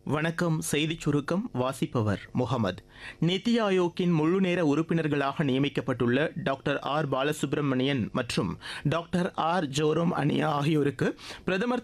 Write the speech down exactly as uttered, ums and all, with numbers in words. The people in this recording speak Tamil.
வணக்கம். செய்திச் சுருக்கம் வாசிப்பவர் முகமது. நித்தி ஆயோக்கின் முழுநேர உறுப்பினர்களாக நியமிக்கப்பட்டுள்ள டாக்டர் ஆர் பாலசுப்ரமணியன் மற்றும் டாக்டர் ஆர் ஜோரம் அனியா ஆகியோருக்கு பிரதமர்